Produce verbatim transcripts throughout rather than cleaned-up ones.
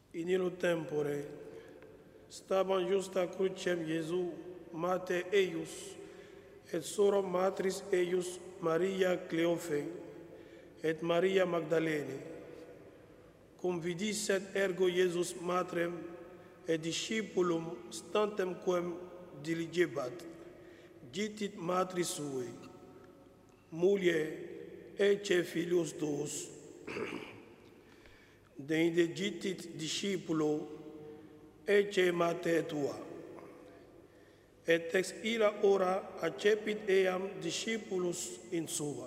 In illo tempore staban justa crucem Iesu mater eius, et sora matris eius Maria Cleofe, et Maria Magdalene. Cum vidisset ergo Iesus matrem et discipulum stantem quem diligebat, gitit matris sue, mulie ecce filius tuus. Deinde gitit discipulo ecce mater tua. Et ex illa ora accepit eam discipulus in sua.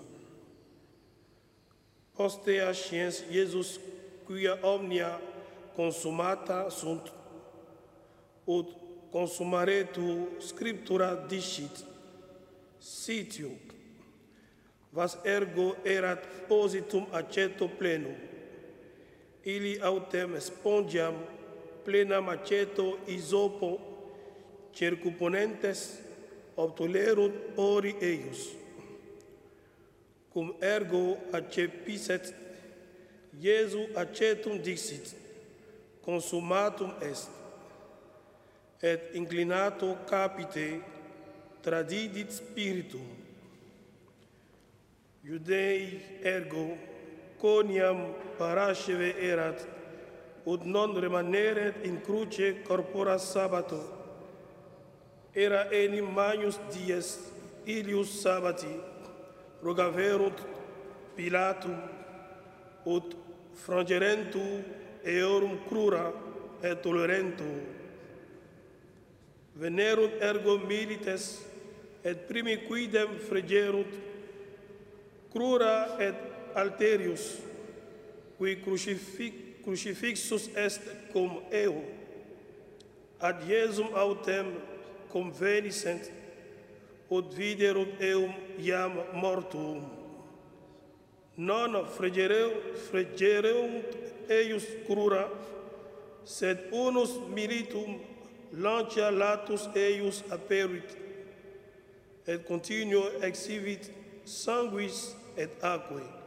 Postea sciens Iesus quia omnia consumata sunt, ut consumaretur scriptura dicit, sitiu, vas ergo erat positum aceto plenum, illi autem spongiam plenam aceto isopo circumponentes obtulerunt ori eius. Cum ergo accepisset, Iesu acetum dixit, consumatum est, et inclinato capite tradidit spiritum. Iudei ergo coniam parasceve erat, ut non remaneret in cruce corpora sabbato. Era enim magnus dies ilius sabbati, rogaverunt Pilatum, ut frangerentu eorum crura et tolerentu. Venerunt ergo milites, et primi quidem fregerunt crura et alterius, qui crucific crucifixus est cum eo, ad Iesum autem conveniscent, ut viderunt eum iam mortuum. Non fregereunt eius crura, sed unus militum lancia latus eius aperuit, et continuo exhibit sanguis et aquae.